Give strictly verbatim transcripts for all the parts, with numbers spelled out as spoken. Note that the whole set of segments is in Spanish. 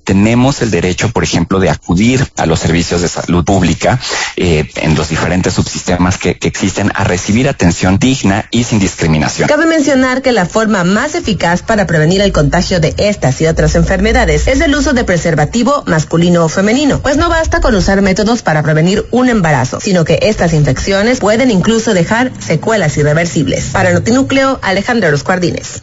tenemos el derecho, por ejemplo, de acudir a los servicios de salud pública eh, en los diferentes subsistemas que, que existen a recibir atención digna y sin discriminación. Cabe mencionar que la forma más eficaz para prevenir el contagio de estas y otras enfermedades es el uso de preservativo masculino o femenino, pues no basta con usar métodos para prevenir un embarazo, sino que estas infecciones pueden incluso dejar secuelas irreversibles. Para Notinúcleo, Alejandra Roscuardines.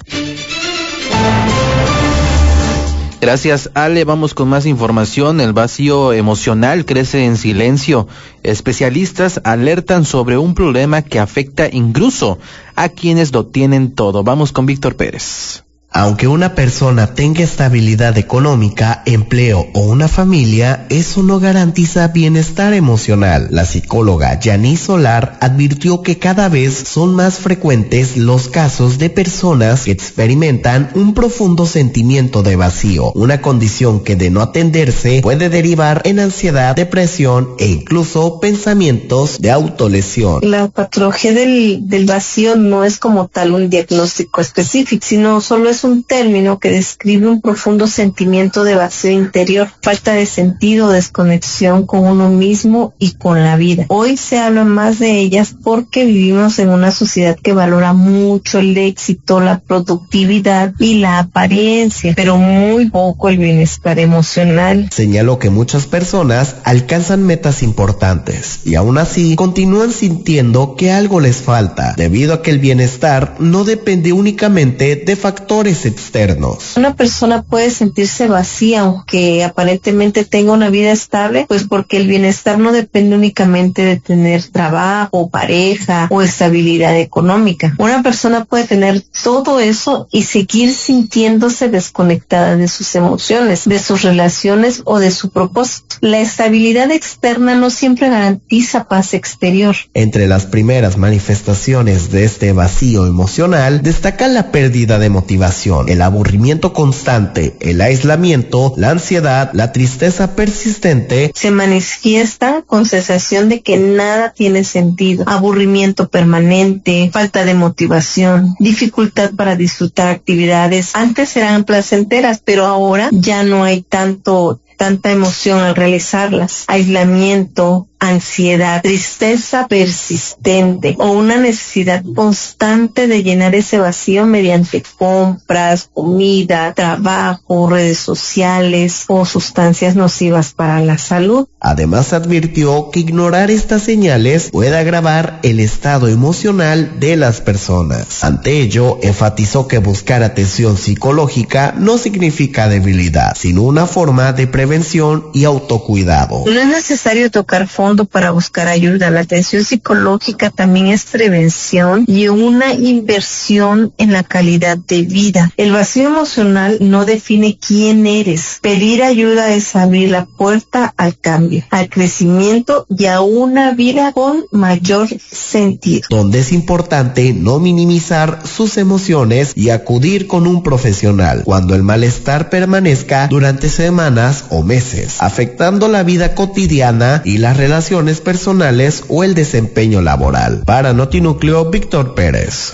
Gracias, Ale. Vamos con más información. El vacío emocional crece en silencio. Especialistas alertan sobre un problema que afecta incluso a quienes lo tienen todo. Vamos con Víctor Pérez. Aunque una persona tenga estabilidad económica, empleo o una familia, eso no garantiza bienestar emocional. La psicóloga Yanis Solar advirtió que cada vez son más frecuentes los casos de personas que experimentan un profundo sentimiento de vacío, una condición que de no atenderse puede derivar en ansiedad, depresión e incluso pensamientos de autolesión. La patología del, del vacío no es como tal un diagnóstico específico, sino solo es un término que describe un profundo sentimiento de vacío interior, falta de sentido, desconexión con uno mismo y con la vida. Hoy se habla más de ellas porque vivimos en una sociedad que valora mucho el éxito, la productividad y la apariencia, pero muy poco el bienestar emocional. Señaló que muchas personas alcanzan metas importantes y aún así continúan sintiendo que algo les falta, debido a que el bienestar no depende únicamente de factores externos. Una persona puede sentirse vacía aunque aparentemente tenga una vida estable, pues porque el bienestar no depende únicamente de tener trabajo, pareja o estabilidad económica. Una persona puede tener todo eso y seguir sintiéndose desconectada de sus emociones, de sus relaciones o de su propósito. La estabilidad externa no siempre garantiza paz exterior. Entre las primeras manifestaciones de este vacío emocional destaca la pérdida de motivación, el aburrimiento constante, el aislamiento, la ansiedad, la tristeza persistente. Se manifiesta con sensación de que nada tiene sentido, aburrimiento permanente, falta de motivación, dificultad para disfrutar actividades. Antes eran placenteras, pero ahora ya no hay tanto tanta emoción al realizarlas, aislamiento, ansiedad, tristeza persistente o una necesidad constante de llenar ese vacío mediante compras, comida, trabajo, redes sociales o sustancias nocivas para la salud. Además advirtió que ignorar estas señales puede agravar el estado emocional de las personas. Ante ello, enfatizó que buscar atención psicológica no significa debilidad, sino una forma de prevención y autocuidado. No es necesario tocar fondo para buscar ayuda. La atención psicológica también es prevención y una inversión en la calidad de vida. El vacío emocional no define quién eres. Pedir ayuda es abrir la puerta al cambio, al crecimiento y a una vida con mayor sentido. Donde es importante no minimizar sus emociones y acudir con un profesional cuando el malestar permanezca durante semanas o meses, afectando la vida cotidiana y las relaciones personales o el desempeño laboral. Para Notinúcleo, Víctor Pérez.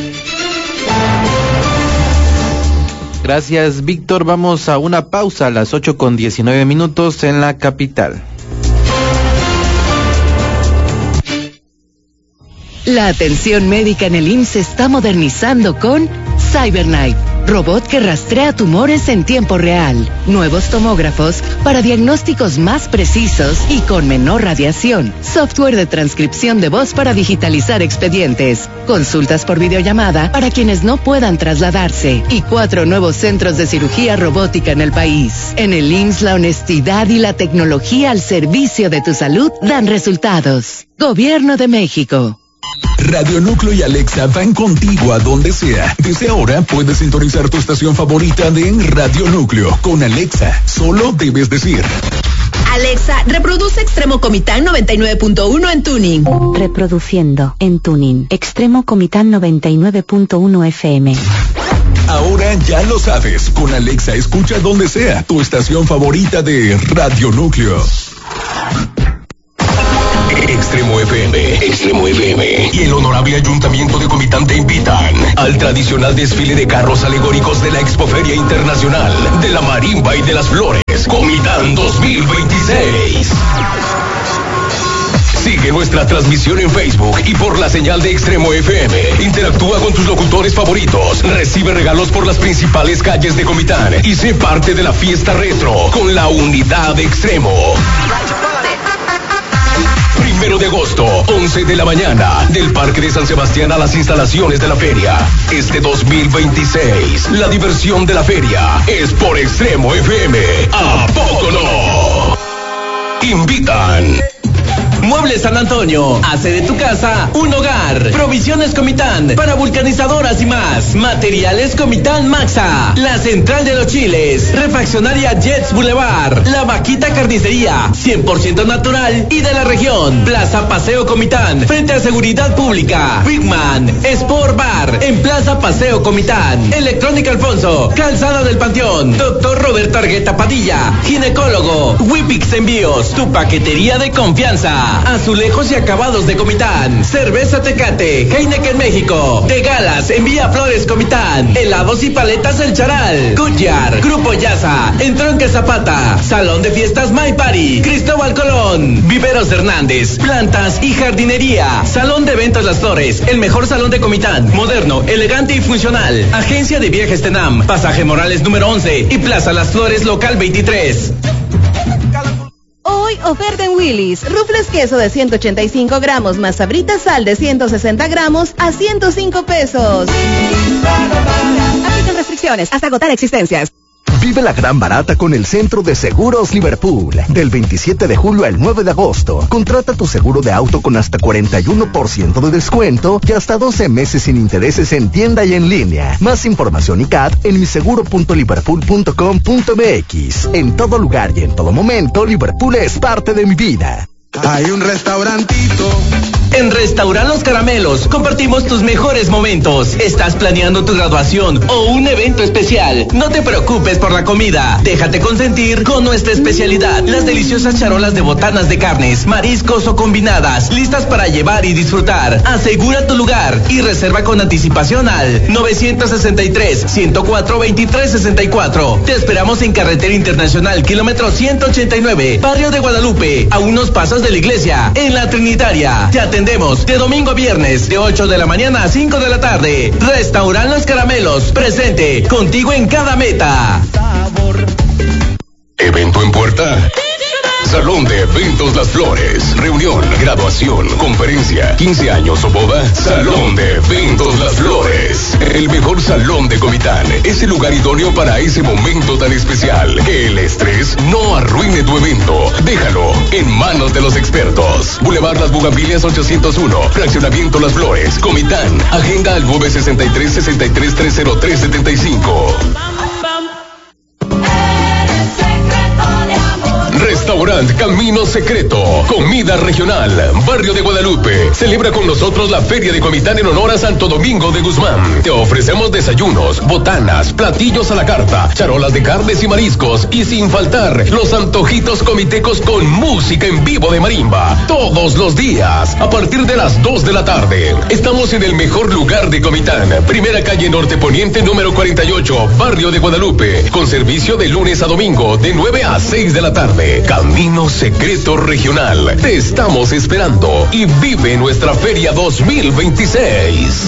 Gracias, Víctor. Vamos a una pausa a las ocho con diecinueve minutos en la capital. La atención médica en el I M S S se está modernizando con CyberKnife, robot que rastrea tumores en tiempo real, nuevos tomógrafos para diagnósticos más precisos y con menor radiación, software de transcripción de voz para digitalizar expedientes, consultas por videollamada para quienes no puedan trasladarse y cuatro nuevos centros de cirugía robótica en el país. En el I M S S la honestidad y la tecnología al servicio de tu salud dan resultados. Gobierno de México. Radio Núcleo y Alexa van contigo a donde sea. Desde ahora puedes sintonizar tu estación favorita de Radio Núcleo con Alexa. Solo debes decir: Alexa, reproduce Extremo Comitán noventa y nueve punto uno en tuning. Reproduciendo en tuning Extremo Comitán noventa y nueve punto uno F M. Ahora ya lo sabes. Con Alexa escucha donde sea tu estación favorita de Radio Núcleo. Extremo F M, Extremo F M y el honorable Ayuntamiento de Comitán te invitan al tradicional desfile de carros alegóricos de la Expoferia Internacional de la Marimba y de las Flores, Comitán dos mil veintiséis. Sigue nuestra transmisión en Facebook y por la señal de Extremo F M. Interactúa con tus locutores favoritos. Recibe regalos por las principales calles de Comitán y sé parte de la fiesta retro con la unidad de Extremo. Primero de agosto, once de la mañana, del Parque de San Sebastián a las instalaciones de la feria. Este dos mil veintiséis, la diversión de la feria es por Extremo F M. ¿A poco no? Invitan. Muebles San Antonio, hace de tu casa un hogar. Provisiones Comitán, para vulcanizadoras y más. Materiales Comitán Maxa, la central de los chiles. Refaccionaria Jets Boulevard, La Vaquita Carnicería, cien por ciento natural y de la región. Plaza Paseo Comitán, frente a Seguridad Pública. Bigman, Sport Bar, en Plaza Paseo Comitán. Electrónica Alfonso, Calzada del Panteón. Doctor Roberto Argueta Padilla, ginecólogo. Wipix Envíos, tu paquetería de confianza. Azulejos y acabados de Comitán. Cerveza Tecate, Heineken México. De Galas, envía Flores Comitán. Helados y paletas El Charal. Goodyear, Grupo Yaza, Entronque Zapata. Salón de fiestas My Party, Cristóbal Colón. Viveros Hernández, plantas y jardinería. Salón de eventos Las Flores, el mejor salón de Comitán. Moderno, elegante y funcional. Agencia de viajes Tenam, Pasaje Morales número once y Plaza Las Flores local veintitrés. Hoy oferta en Willy's, rufles queso de ciento ochenta y cinco gramos más sabritas sal de ciento sesenta gramos a ciento cinco pesos. Aplican restricciones hasta agotar existencias. Vive la gran barata con el Centro de Seguros Liverpool. Del veintisiete de julio al nueve de agosto. Contrata tu seguro de auto con hasta cuarenta y uno por ciento de descuento y hasta doce meses sin intereses en tienda y en línea. Más información y C A T en miseguro punto liverpool punto com punto m x. En todo lugar y en todo momento, Liverpool es parte de mi vida. Hay un restaurantito. En Restaurant Los Caramelos compartimos tus mejores momentos. ¿Estás planeando tu graduación o un evento especial? No te preocupes por la comida. Déjate consentir con nuestra especialidad. Las deliciosas charolas de botanas de carnes, mariscos o combinadas, listas para llevar y disfrutar. Asegura tu lugar y reserva con anticipación al nueve sesenta y tres, ciento cuatro, veintitrés sesenta y cuatro. Te esperamos en Carretera Internacional, kilómetro ciento ochenta y nueve, Barrio de Guadalupe, a unos pasos de la iglesia, en La Trinitaria. Te atendemos de domingo a viernes, de ocho de la mañana a cinco de la tarde. Restaurant Los Caramelos, presente, contigo en cada meta. Evento en puerta. Salón de Eventos Las Flores. Reunión, graduación, conferencia, quince años o boda. Salón de Eventos Las Flores. El mejor salón de Comitán. Es el lugar idóneo para ese momento tan especial. Que el estrés no arruine tu evento. Déjalo en manos de los expertos. Boulevard Las Bugambilias ochocientos uno. Fraccionamiento Las Flores. Comitán. Agenda al nueve sesenta y tres, sesenta y tres, tres cero tres setenta y cinco. Restaurant Camino Secreto, comida regional, Barrio de Guadalupe. Celebra con nosotros la Feria de Comitán en honor a Santo Domingo de Guzmán. Te ofrecemos desayunos, botanas, platillos a la carta, charolas de carnes y mariscos y sin faltar los antojitos comitecos con música en vivo de marimba. Todos los días, a partir de las dos de la tarde. Estamos en el mejor lugar de Comitán, primera calle Norte Poniente número cuarenta y ocho, Barrio de Guadalupe, con servicio de lunes a domingo de nueve a seis de la tarde. Camino Secreto Regional. Te estamos esperando y vive nuestra Feria dos mil veintiséis.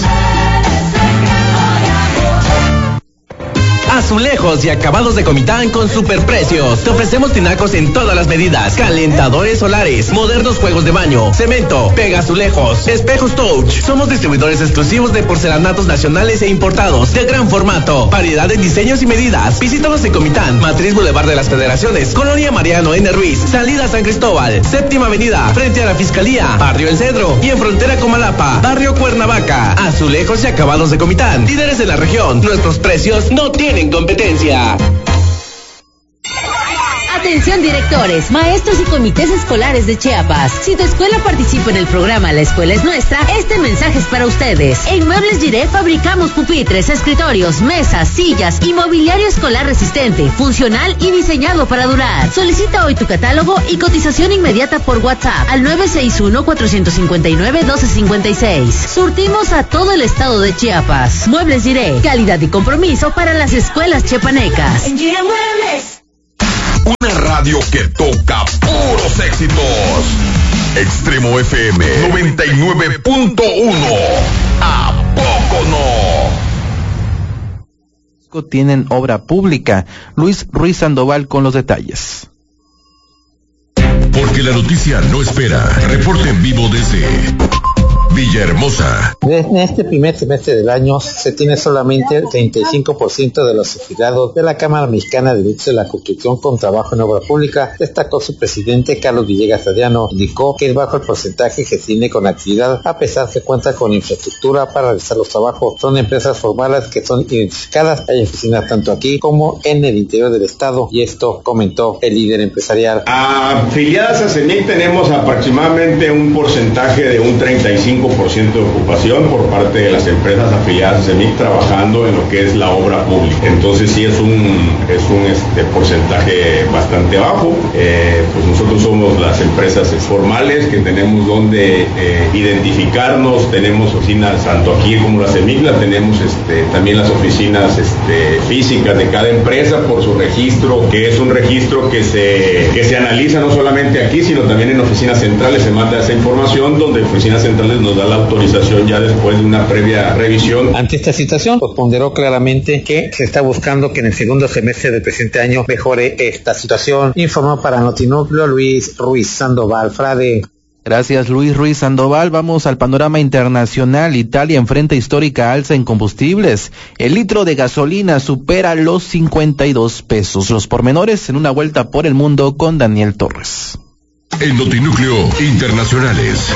Azulejos y acabados de Comitán con superprecios. Te ofrecemos tinacos en todas las medidas, calentadores solares, modernos juegos de baño, cemento, pega azulejos, espejos touch. Somos distribuidores exclusivos de porcelanatos nacionales e importados de gran formato, variedad en diseños y medidas. Visítanos en Comitán, Matriz Boulevard de las Federaciones, Colonia Mariano N. Ruiz, Salida San Cristóbal, Séptima Avenida, frente a la Fiscalía, Barrio El Cedro y en frontera con Malapa, Barrio Cuernavaca. Azulejos y acabados de Comitán, líderes de la región. Nuestros precios no tienen competencia. Atención directores, maestros y comités escolares de Chiapas. Si tu escuela participa en el programa La Escuela es Nuestra, este mensaje es para ustedes. En Muebles Diré fabricamos pupitres, escritorios, mesas, sillas y mobiliario escolar resistente, funcional y diseñado para durar. Solicita hoy tu catálogo y cotización inmediata por WhatsApp al nueve seis uno, cuatro cinco nueve, uno dos cinco seis. Surtimos a todo el estado de Chiapas. Muebles Diré, calidad y compromiso para las escuelas chiapanecas. En Diré Muebles. Una radio que toca puros éxitos. Extremo F M noventa y nueve punto uno. ¿A poco no? Tienen obra pública. Luis Ruiz Sandoval con los detalles. Porque la noticia no espera. Reporte en vivo desde Villahermosa. En este primer semestre del año se tiene solamente el treinta y cinco por ciento de los afiliados de la Cámara Mexicana de Derechos de la Construcción con trabajo en obra pública, destacó su presidente Carlos Villegas Adriano. Indicó que es bajo el porcentaje que tiene con actividad, a pesar que cuenta con infraestructura para realizar los trabajos. Son empresas formales que son identificadas, hay oficinas tanto aquí como en el interior del estado, y esto comentó el líder empresarial. Afiliadas a CEMIC tenemos aproximadamente un porcentaje de un treinta y cinco por ciento de ocupación por parte de las empresas afiliadas a CEMIC trabajando en lo que es la obra pública. Entonces sí es un es un este, porcentaje bastante bajo. Eh, pues nosotros somos las empresas formales que tenemos donde eh, identificarnos, tenemos oficinas tanto aquí como la CEMIC, la tenemos este, también las oficinas este, físicas de cada empresa por su registro, que es un registro que se, que se analiza no solamente aquí, sino también en oficinas centrales se manda esa información, donde oficinas centrales nos da la autorización ya después de una previa revisión. Ante esta situación, pues ponderó claramente que se está buscando que en el segundo semestre del presente año mejore esta situación. Informó para Notinúcleo Luis Ruiz Sandoval Frade. Gracias, Luis Ruiz Sandoval. Vamos al panorama internacional. Italia enfrenta histórica alza en combustibles. El litro de gasolina supera los cincuenta y dos pesos. Los pormenores en una vuelta por el mundo con Daniel Torres. En Notinúcleo Internacionales.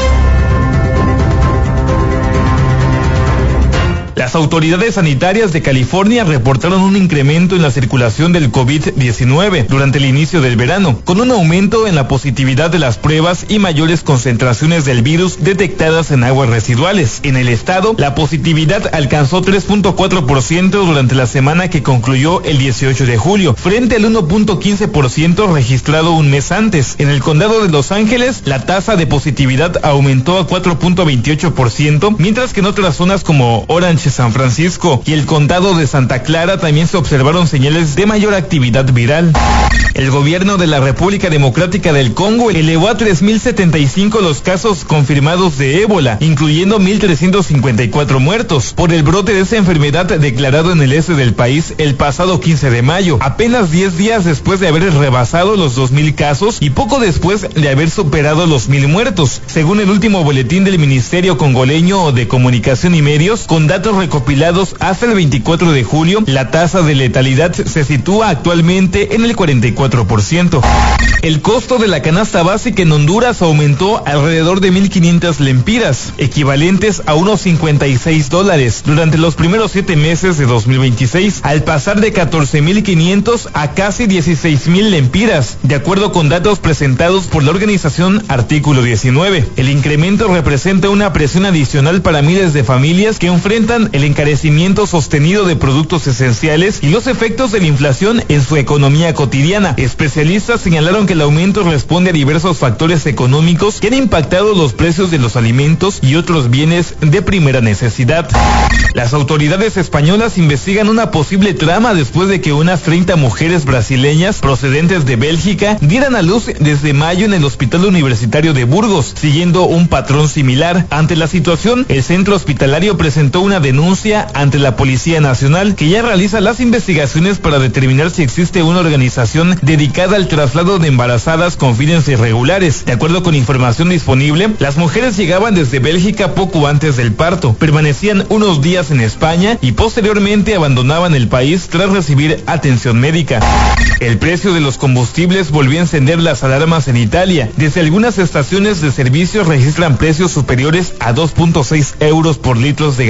Las autoridades sanitarias de California reportaron un incremento en la circulación del COVID diecinueve durante el inicio del verano, con un aumento en la positividad de las pruebas y mayores concentraciones del virus detectadas en aguas residuales. En el estado, la positividad alcanzó tres punto cuatro por ciento durante la semana que concluyó el dieciocho de julio, frente al uno punto quince por ciento registrado un mes antes. En el condado de Los Ángeles, la tasa de positividad aumentó a cuatro punto veintiocho por ciento, mientras que en otras zonas como Orange, San Francisco y el condado de Santa Clara también se observaron señales de mayor actividad viral. El gobierno de la República Democrática del Congo elevó a tres mil setenta y cinco los casos confirmados de ébola, incluyendo mil trescientos cincuenta y cuatro muertos por el brote de esa enfermedad declarado en el este del país el pasado quince de mayo, apenas diez días después de haber rebasado los dos mil casos y poco después de haber superado los mil muertos, según el último boletín del Ministerio Congoleño de Comunicación y Medios, con datos recopilados hasta el veinticuatro de julio, la tasa de letalidad se sitúa actualmente en el cuarenta y cuatro por ciento. El costo de la canasta básica en Honduras aumentó alrededor de mil quinientas lempiras, equivalentes a unos cincuenta y seis dólares, durante los primeros siete meses de dos mil veintiséis, al pasar de catorce mil quinientos a casi dieciséis mil lempiras, de acuerdo con datos presentados por la organización Artículo diecinueve. El incremento representa una presión adicional para miles de familias que enfrentan el encarecimiento sostenido de productos esenciales y los efectos de la inflación en su economía cotidiana. Especialistas señalaron que el aumento responde a diversos factores económicos que han impactado los precios de los alimentos y otros bienes de primera necesidad. Las autoridades españolas investigan una posible trama después de que unas treinta mujeres brasileñas procedentes de Bélgica dieran a luz desde mayo en el Hospital Universitario de Burgos, siguiendo un patrón similar. Ante la situación, el centro hospitalario presentó una denuncia ante la Policía Nacional, que ya realiza las investigaciones para determinar si existe una organización dedicada al traslado de embarazadas con fines irregulares. De acuerdo con información disponible, las mujeres llegaban desde Bélgica poco antes del parto, permanecían unos días en España y posteriormente abandonaban el país tras recibir atención médica. El precio de los combustibles volvió a encender las alarmas en Italia. Desde algunas estaciones de servicio registran precios superiores a dos punto seis euros por litros de gasolina,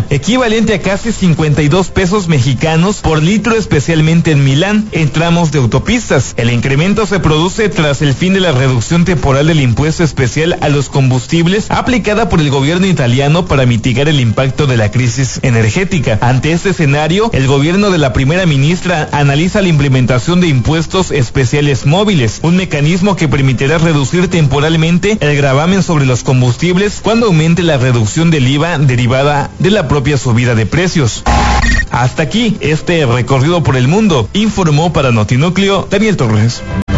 gasolina, equivalente a casi cincuenta y dos pesos mexicanos por litro, especialmente en Milán, en tramos de autopistas. El incremento se produce tras el fin de la reducción temporal del impuesto especial a los combustibles aplicada por el gobierno italiano para mitigar el impacto de la crisis energética. Ante este escenario, el gobierno de la primera ministra analiza la implementación de impuestos especiales móviles, un mecanismo que permitirá reducir temporalmente el gravamen sobre los combustibles cuando aumente la reducción del I V A derivada de la propia subida de precios. Hasta aquí este recorrido por el mundo, informó para Notinúcleo Daniel Torres.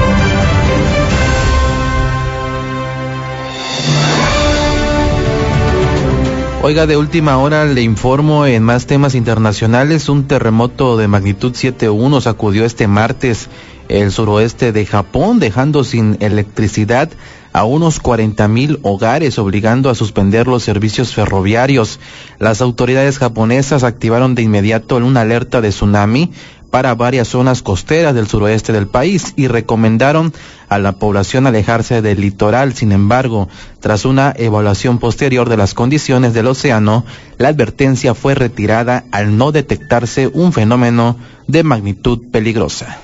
Oiga, de última hora le informo en más temas internacionales. Un terremoto de magnitud siete punto uno sacudió este martes el suroeste de Japón, dejando sin electricidad a unos cuarenta mil hogares, obligando a suspender los servicios ferroviarios. Las autoridades japonesas activaron de inmediato una alerta de tsunami para varias zonas costeras del suroeste del país y recomendaron a la población alejarse del litoral. Sin embargo, tras una evaluación posterior de las condiciones del océano, la advertencia fue retirada al no detectarse un fenómeno de magnitud peligrosa.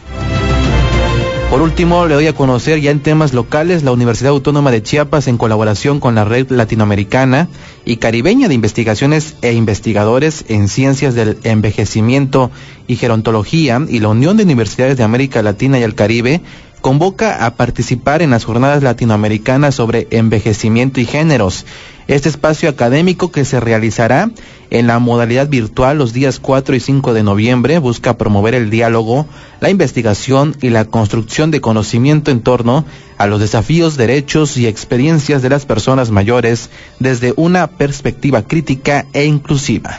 Por último, le doy a conocer ya en temas locales, la Universidad Autónoma de Chiapas, en colaboración con la Red Latinoamericana y Caribeña de Investigaciones e Investigadores en Ciencias del Envejecimiento y Gerontología y la Unión de Universidades de América Latina y el Caribe, convoca a participar en las jornadas latinoamericanas sobre envejecimiento y géneros. Este espacio académico, que se realizará en la modalidad virtual los días cuatro y cinco de noviembre, busca promover el diálogo, la investigación y la construcción de conocimiento en torno a los desafíos, derechos y experiencias de las personas mayores desde una perspectiva crítica e inclusiva.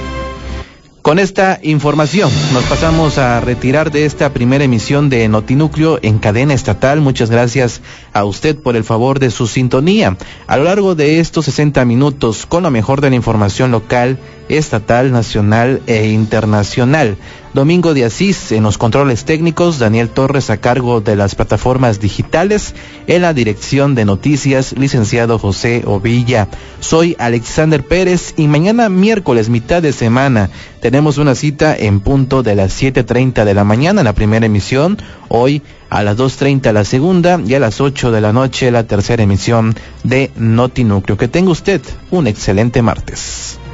Con esta información nos pasamos a retirar de esta primera emisión de Notinúcleo en cadena estatal. Muchas gracias a usted por el favor de su sintonía. A lo largo de estos sesenta minutos, con lo mejor de la información local, estatal, nacional e internacional. Domingo de Asís en los controles técnicos, Daniel Torres a cargo de las plataformas digitales, en la dirección de noticias, licenciado José Ovilla. Soy Alexander Pérez y mañana miércoles, mitad de semana, tenemos una cita en punto de las siete treinta de la mañana, la primera emisión, hoy a las dos treinta la segunda y a las ocho de la noche la tercera emisión de Notinúcleo. Que tenga usted un excelente martes.